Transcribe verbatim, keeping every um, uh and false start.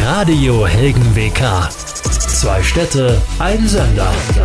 Radio Helgen W K. Zwei Städte, ein Sender.